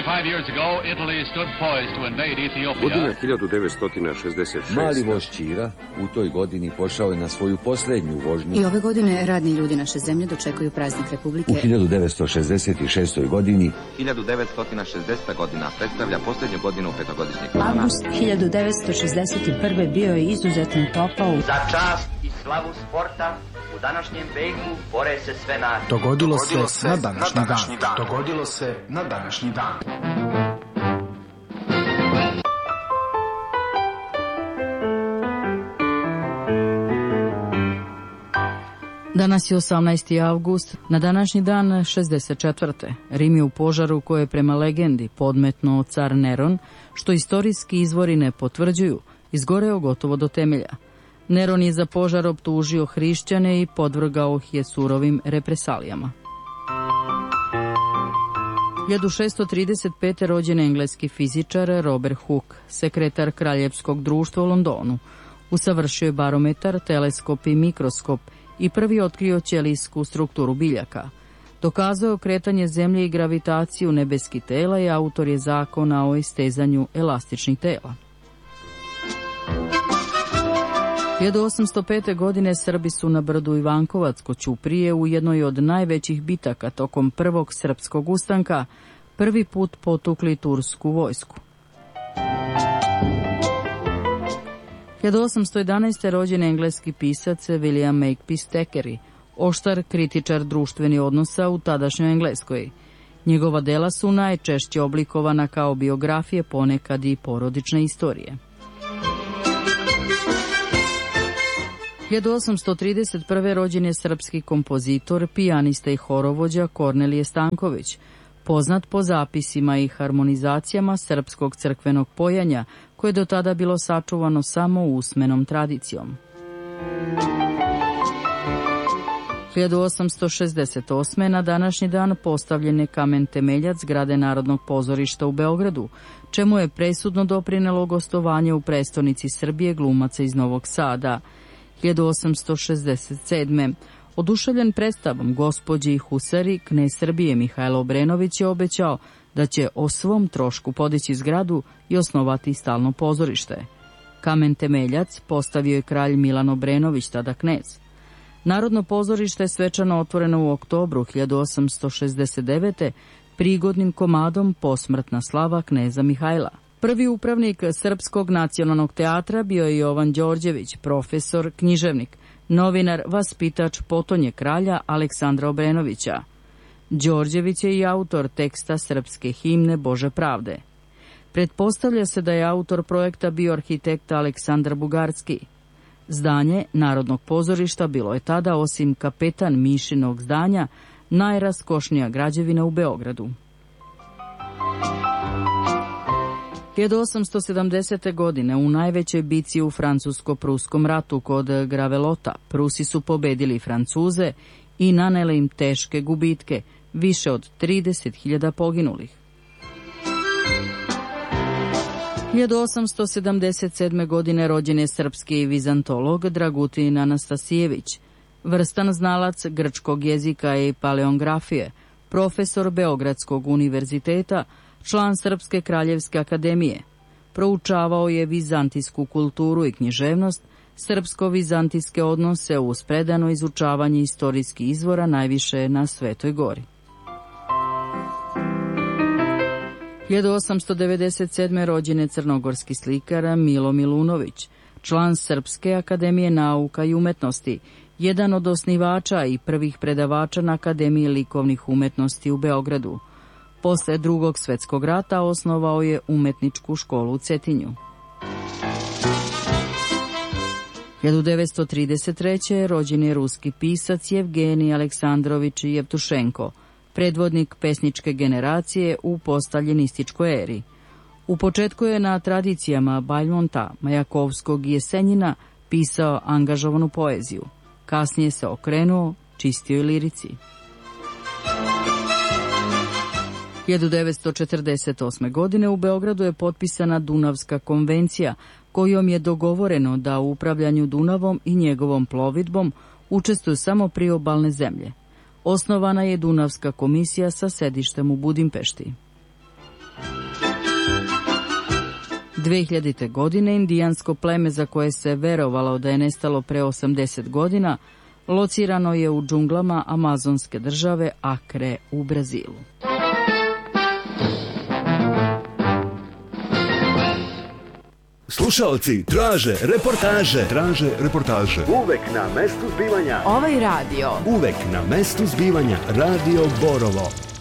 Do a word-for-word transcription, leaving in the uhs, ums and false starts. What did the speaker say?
Godina hiljadu devetsto šezdeset šeste. Mali voz Ćira u toj godini pošao je na svoju posljednju vožnju. I ove godine radni ljudi naše zemlje dočekuju praznik Republike. U hiljadu devetsto šezdeset šestoj godini hiljadu devetsto šezdeseta godina predstavlja posljednju godinu petogodišnjeg plana. Avgust hiljadu devetsto šezdeset prve bio je izuzetno topao. Za čast i slavu sporta u današnjem veku bore se sve nacije. Dogodilo, Dogodilo se na današnji, na današnji dan. dan. Dogodilo se na današnji dan. Danas je osamnaesti avgust, na današnji dan šezdeset četvrte. Rim je u požaru koje je prema legendi podmetnuo car Neron, što istorijski izvori ne potvrđuju, izgoreo gotovo do temelja. Neron je za požar optužio hrišćane i podvrgao ih je surovim represalijama. hiljadu šessto trideset pete. rođen engleski fizičar Robert Hooke, sekretar Kraljevskog društva u Londonu. Usavršio je barometar, teleskop i mikroskop i prvi otkrio ćelijsku strukturu biljaka. Dokazao je kretanje zemlje i gravitaciju nebeskih tela i autor je zakona o istezanju elastičnih tela. hiljadu osamsto pete. godine Srbi su na brdu Ivankovac kod Ćuprije u jednoj od najvećih bitaka tokom prvog srpskog ustanka prvi put potukli tursku vojsku. hiljadu osamsto jedanaeste. rođen engleski pisac William Makepeace Thackeray, oštar kritičar društvenih odnosa u tadašnjoj Engleskoj. Njegova dela su najčešće oblikovana kao biografije, ponekad i porodične istorije. hiljadu osamsto trideset prve. rođen je srpski kompozitor, pijanista i horovođa Kornelije Stanković, poznat po zapisima i harmonizacijama srpskog crkvenog pojanja, koje je do tada bilo sačuvano samo usmenom tradicijom. hiljadu osamsto šezdeset osme. na današnji dan postavljen je kamen temeljac zgrade Narodnog pozorišta u Beogradu, čemu je presudno doprinelo gostovanje u prestonici Srbije glumaca iz Novog Sada. hiljadu osamsto šezdeset sedme. Oduševljen predstavom Gospođe i husari, knez Srbije Mihajlo Obrenović je obećao da će o svom trošku podići zgradu i osnovati stalno pozorište. Kamen temeljac postavio je kralj Milan Obrenović, tada knez. Narodno pozorište je svečano otvoreno u oktobru hiljadu osamsto šezdeset devete. prigodnim komadom Posmrtna slava kneza Mihajla. Prvi upravnik Srpskog nacionalnog teatra bio je Jovan Đorđević, profesor, književnik, novinar, vaspitač potonje kralja Aleksandra Obrenovića. Đorđević je i autor teksta srpske himne Bože pravde. Pretpostavlja se da je autor projekta bio arhitekt Aleksandar Bugarski. Zdanje Narodnog pozorišta bilo je tada, osim kapetan Mišinog zdanja, najraskošnija građevina u Beogradu. hiljadu osamsto sedamdesete. godine u najvećoj bici u francusko-pruskom ratu kod Gravelota Prusi su pobedili Francuze i naneli im teške gubitke, više od trideset hiljada poginulih. hiljadu osamsto sedamdeset sedme. godine rođen je srpski vizantolog Dragutin Anastasijević, vrstan znalac grčkog jezika i paleografije, profesor Beogradskog univerziteta, član Srpske kraljevske akademije. Proučavao je vizantijsku kulturu i književnost, srpsko-vizantijske odnose uz predano izučavanje istorijskih izvora, najviše na Svetoj gori. hiljadu osamsto devedeset sedme. rođen je crnogorski slikar Milo Milunović, član Srpske akademije nauka i umetnosti, jedan od osnivača i prvih predavača na Akademiji likovnih umetnosti u Beogradu. Posle Drugog svetskog rata osnovao je umetničku školu u Cetinju. hiljadu devetsto trideset treće. rođen je ruski pisac Jevgenij Aleksandrovič Jevtušenko, predvodnik pesničke generacije u poststaljinističkoj eri. U početku je na tradicijama Bajmonta, Majakovskog i Jesenjina pisao angažovanu poeziju. Kasnije se okrenuo čistoj lirici. hiljadu devetsto četrdeset osme. godine u Beogradu je potpisana Dunavska konvencija, kojom je dogovoreno da u upravljanju Dunavom i njegovom plovidbom učestvuju samo priobalne zemlje. Osnovana je Dunavska komisija sa sedištem u Budimpešti. dve hiljadite. godine indijansko pleme za koje se verovalo da je nestalo pre osamdeset godina locirano je u džunglama amazonske države Akre u Brazilu. Slušaoci traže reportaže. Traže reportaže. Uvek na mestu zbivanja. Ovaj radio. Uvek na mestu zbivanja. Radio Borovo.